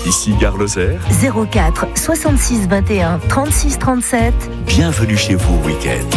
Ici Gare Lozère. 04 66 21 36 37. Bienvenue chez vous au week-end.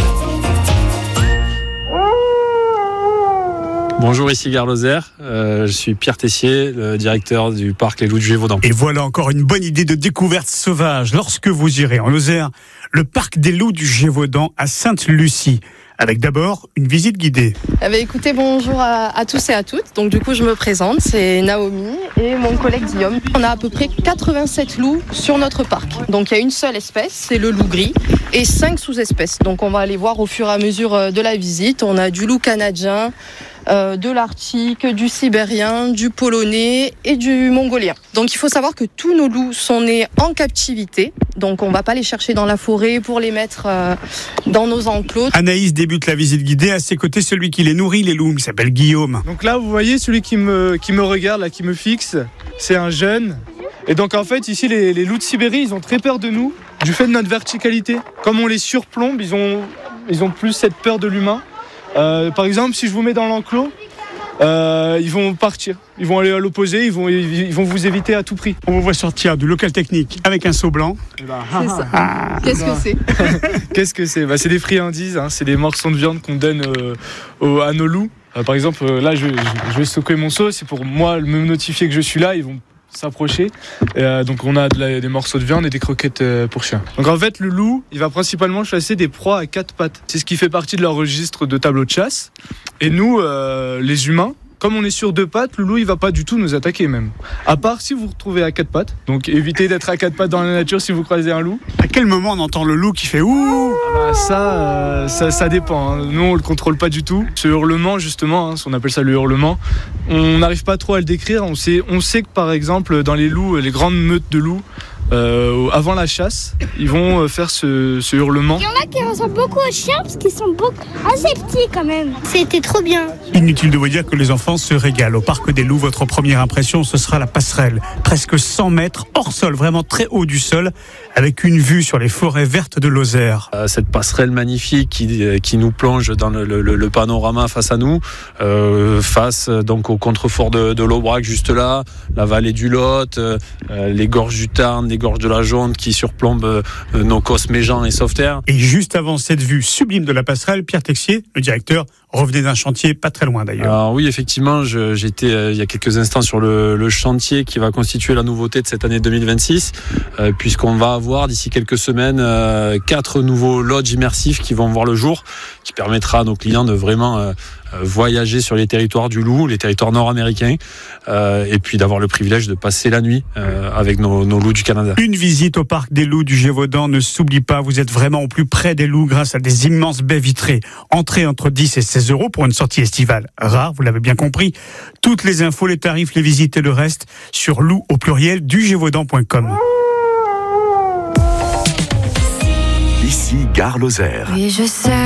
Bonjour, ici Gare Lozère. Je suis Pierre Tessier, le directeur du parc Les Loups du Gévaudan. Et voilà encore une bonne idée de découverte sauvage lorsque vous irez en Lozère, le parc des Loups du Gévaudan à Sainte-Lucie. Avec d'abord une visite guidée. Écoutez, bonjour à tous et à toutes. Donc du coup, je me présente, c'est Naomi et mon collègue Guillaume. On a à peu près 87 loups sur notre parc. Donc il y a une seule espèce, c'est le loup gris, et 5 sous-espèces. Donc on va aller voir au fur et à mesure de la visite. On a du loup canadien, de l'arctique, du sibérien, du polonais et du mongolien. Donc il faut savoir que tous nos loups sont nés en captivité. Donc on ne va pas les chercher dans la forêt pour les mettre dans nos enclos. Anaïs débute la visite guidée. À ses côtés, celui qui les nourrit, les loups. Il s'appelle Guillaume. Donc là, vous voyez celui qui me regarde, là, qui me fixe, c'est un jeune. Et donc en fait, ici, les loups de Sibérie, ils ont très peur de nous, du fait de notre verticalité. Comme on les surplombe, ils ont plus cette peur de l'humain. Par exemple, si je vous mets dans l'enclos, ils vont partir. Ils vont aller à l'opposé, ils vont vous éviter à tout prix. On vous voit sortir du local technique avec un seau blanc. C'est ça. Qu'est-ce que c'est ? Qu'est-ce que c'est ? C'est des friandises, hein, c'est des morceaux de viande qu'on donne à nos loups. Par exemple, là, je vais secouer mon seau, c'est pour moi me notifier que je suis là, ils vont s'approcher. Donc on a des morceaux de viande et des croquettes pour chiens. Donc en fait, le loup, il va principalement chasser des proies à 4 pattes. C'est ce qui fait partie de leur registre de tableau de chasse. Et nous, les humains, comme on est sur 2 pattes, le loup il va pas du tout nous attaquer même. À part si vous vous retrouvez à 4 pattes. Donc évitez d'être à 4 pattes dans la nature si vous croisez un loup. À quel moment on entend le loup qui fait ouh ? Ça dépend. Hein. Nous on le contrôle pas du tout. Ce hurlement justement, hein, on appelle ça le hurlement. On n'arrive pas trop à le décrire. On sait que par exemple dans les loups, les grandes meutes de loups, avant la chasse, ils vont faire ce hurlement. Il y en a qui ressemblent beaucoup aux chiens parce qu'ils sont assez petits quand même. C'était trop bien. Inutile de vous dire que les enfants se régalent. Au parc des Loups, votre première impression, ce sera la passerelle. Presque 100 mètres hors sol, vraiment très haut du sol, avec une vue sur les forêts vertes de Lozère. Cette passerelle magnifique qui nous plonge dans le panorama face à nous, face donc au contrefort de l'Aubrac juste là, la vallée du Lot, les gorges du Tarn, les gorges de la Jonde qui surplombent nos Cosses, Méjean et Sauveterre. Et juste avant cette vue sublime de la passerelle, Pierre Texier, le directeur, revenait d'un chantier pas très loin d'ailleurs. Alors oui, effectivement, j'étais il y a quelques instants sur le chantier qui va constituer la nouveauté de cette année 2026, puisqu'on va avoir d'ici quelques semaines 4 nouveaux lodges immersifs qui vont voir le jour, qui permettra à nos clients de vraiment voyager sur les territoires du loup, les territoires nord-américains, et puis d'avoir le privilège de passer la nuit avec nos loups du Canada. Une visite au parc des Loups du Gévaudan ne s'oublie pas, vous êtes vraiment au plus près des loups grâce à des immenses baies vitrées. Entrée entre 10 et 16 € pour une sortie estivale rare, vous l'avez bien compris. Toutes les infos, les tarifs, les visites et le reste sur loup au pluriel du Gévaudan.com. Ici Gare Lozère. Oui, je sais.